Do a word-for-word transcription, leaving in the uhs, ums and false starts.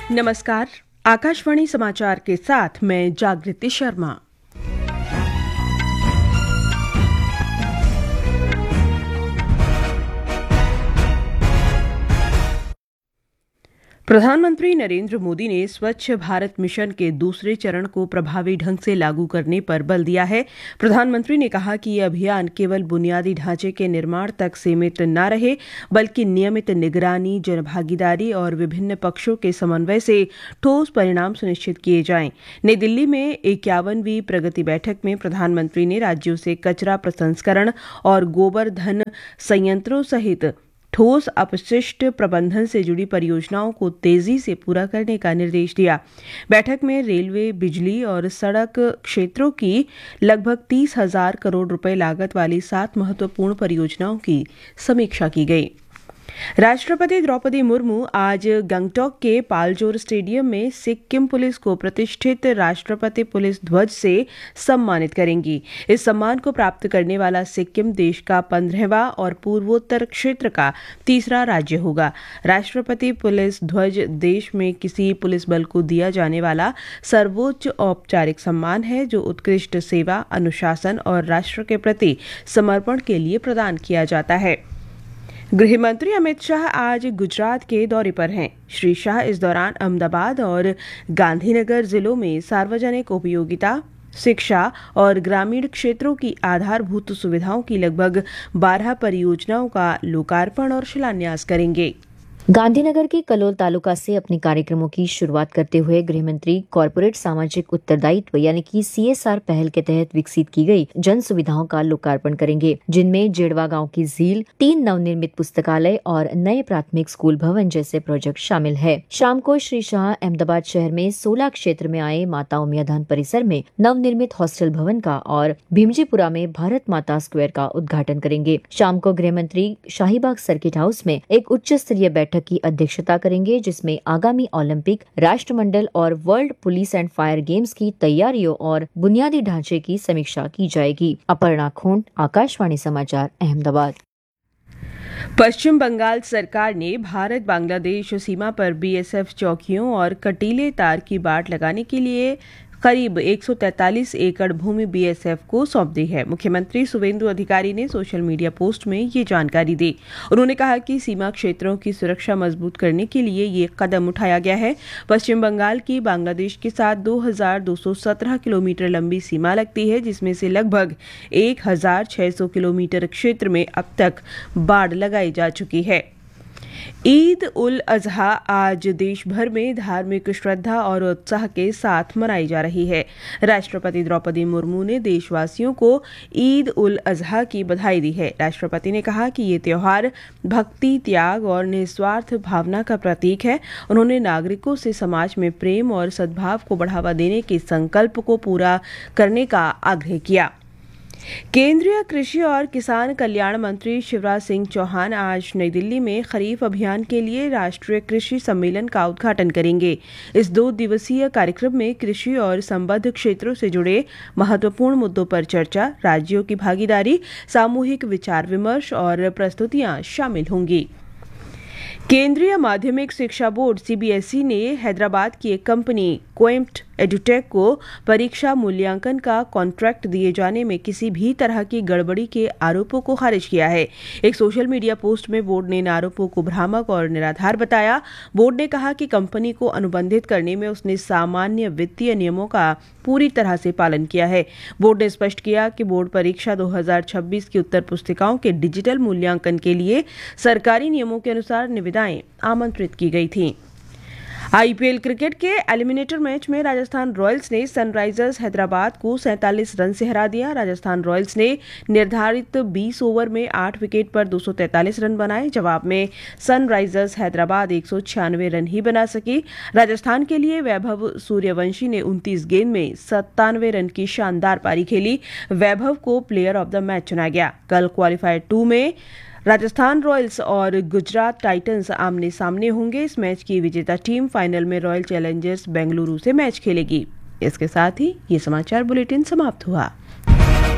नमस्कार, आकाशवाणी समाचार के साथ मैं जागृति शर्मा। प्रधानमंत्री नरेंद्र मोदी ने स्वच्छ भारत मिशन के दूसरे चरण को प्रभावी ढंग से लागू करने पर बल दिया है। प्रधानमंत्री ने कहा कि यह अभियान केवल बुनियादी ढांचे के निर्माण तक सीमित न रहे, बल्कि नियमित निगरानी, जनभागीदारी और विभिन्न पक्षों के समन्वय से ठोस परिणाम सुनिश्चित किए जाएं। नई दिल्ली में इक्यावनवीं प्रगति बैठक में प्रधानमंत्री ने राज्यों से कचरा प्रसंस्करण और गोबर धन संयंत्रों सहित ठोस अपशिष्ट प्रबंधन से जुड़ी परियोजनाओं को तेजी से पूरा करने का निर्देश दिया। बैठक में रेलवे, बिजली और सड़क क्षेत्रों की लगभग तीस हजार करोड़ रुपए लागत वाली सात महत्वपूर्ण परियोजनाओं की समीक्षा की गई। राष्ट्रपति द्रौपदी मुर्मू आज गंगटोक के पालजोर स्टेडियम में सिक्किम पुलिस को प्रतिष्ठित राष्ट्रपति पुलिस ध्वज से सम्मानित करेंगी। इस सम्मान को प्राप्त करने वाला सिक्किम देश का पंद्रहवां और पूर्वोत्तर क्षेत्र का तीसरा राज्य होगा। राष्ट्रपति पुलिस ध्वज देश में किसी पुलिस बल को दिया जाने वाला सर्वोच्च औपचारिक सम्मान है, जो उत्कृष्ट सेवा, अनुशासन और राष्ट्र के प्रति समर्पण के लिए प्रदान किया जाता है। गृह मंत्री अमित शाह आज गुजरात के दौरे पर हैं। श्री शाह इस दौरान अहमदाबाद और गांधीनगर जिलों में सार्वजनिक उपयोगिता, शिक्षा और ग्रामीण क्षेत्रों की आधारभूत सुविधाओं की लगभग बारह परियोजनाओं का लोकार्पण और शिलान्यास करेंगे। गांधीनगर के कलोल तालुका से अपने कार्यक्रमों की शुरुआत करते हुए गृहमंत्री कॉरपोरेट सामाजिक उत्तरदायित्व यानी कि सी एस आर पहल के तहत विकसित की गई जन सुविधाओं का लोकार्पण करेंगे, जिनमें जेड़वा गांव की झील, तीन नवनिर्मित पुस्तकालय और नए प्राथमिक स्कूल भवन जैसे प्रोजेक्ट शामिल है। शाम को श्री शाह अहमदाबाद शहर में सोला क्षेत्र में आए माता उमियाधान परिसर में नवनिर्मित हॉस्टल भवन का और भीमजीपुरा में भारत माता स्क्वायर का उद्घाटन करेंगे। शाम को गृहमंत्री शाहीबाग सर्किट हाउस में एक उच्च स्तरीय बैठक की अध्यक्षता करेंगे, जिसमें आगामी ओलंपिक, राष्ट्रमंडल और world police and fire games की तैयारियों और बुनियादी ढांचे की समीक्षा की जाएगी। अपर्णा खोंड, आकाशवाणी समाचार, अहमदाबाद। पश्चिम बंगाल सरकार ने भारत बांग्लादेश सीमा पर बी एस एफ चौकियों और कटीले तार की बाट लगाने के लिए करीब एक सौ तैंतालीस एकड़ भूमि बी एस एफ को सौंप दी है। मुख्यमंत्री सुवेंदु अधिकारी ने सोशल मीडिया पोस्ट में ये जानकारी दी। उन्होंने कहा कि सीमा क्षेत्रों की सुरक्षा मजबूत करने के लिए ये कदम उठाया गया है। पश्चिम बंगाल की बांग्लादेश के साथ दो हजार दो सौ सत्रह किलोमीटर लंबी सीमा लगती है, जिसमें से लगभग एक हजार छह सौ किलोमीटर क्षेत्र में अब तक बाड़ लगाई जा चुकी है। ईद उल अजहा आज देश भर में धार्मिक श्रद्धा और उत्साह के साथ मनाई जा रही है। राष्ट्रपति द्रौपदी मुर्मू ने देशवासियों को ईद उल अजहा की बधाई दी है। राष्ट्रपति ने कहा कि ये त्योहार भक्ति, त्याग और निस्वार्थ भावना का प्रतीक है। उन्होंने नागरिकों से समाज में प्रेम और सद्भाव को बढ़ावा देने के संकल्प को पूरा करने का आग्रह किया। केंद्रीय कृषि और किसान कल्याण मंत्री शिवराज सिंह चौहान आज नई दिल्ली में खरीफ अभियान के लिए राष्ट्रीय कृषि सम्मेलन का उद्घाटन करेंगे। इस दो दिवसीय कार्यक्रम में कृषि और संबद्ध क्षेत्रों से जुड़े महत्वपूर्ण मुद्दों पर चर्चा, राज्यों की भागीदारी, सामूहिक विचार विमर्श और प्रस्तुतियां शामिल होंगी। केंद्रीय माध्यमिक शिक्षा board C B S E ने हैदराबाद की एक कंपनी क्वेम्प्ट एडुटेक को परीक्षा मूल्यांकन का कॉन्ट्रैक्ट दिए जाने में किसी भी तरह की गड़बड़ी के आरोपों को खारिज किया है। एक सोशल मीडिया पोस्ट में बोर्ड ने इन आरोपों को भ्रामक और निराधार बताया। बोर्ड ने कहा कि कंपनी को अनुबंधित करने में उसने सामान्य वित्तीय नियमों का पूरी तरह से पालन किया है। बोर्ड ने स्पष्ट किया कि बोर्ड परीक्षा दो हजार छब्बीस की उत्तर पुस्तिकाओं के डिजिटल मूल्यांकन के लिए सरकारी नियमों के अनुसार निविदाएं आमंत्रित की गई थीं। आई पी एल क्रिकेट के एलिमिनेटर मैच में राजस्थान रॉयल्स ने सनराइजर्स हैदराबाद को सैंतालीस रन से हरा दिया। राजस्थान रॉयल्स ने निर्धारित बीस ओवर में आठ विकेट पर दो सौ तैंतालीस रन बनाए। जवाब में सनराइजर्स हैदराबाद एक सौ छियानवे रन ही बना सकी। राजस्थान के लिए वैभव सूर्यवंशी ने उनतीस गेंद में सत्तानवे रन की शानदार पारी खेली। वैभव को प्लेयर ऑफ द मैच चुना गया। कल क्वालीफायर टू में राजस्थान रॉयल्स और गुजरात टाइटंस आमने सामने होंगे। इस मैच की विजेता टीम फाइनल में रॉयल चैलेंजर्स बेंगलुरु से मैच खेलेगी। इसके साथ ही ये समाचार बुलेटिन समाप्त हुआ।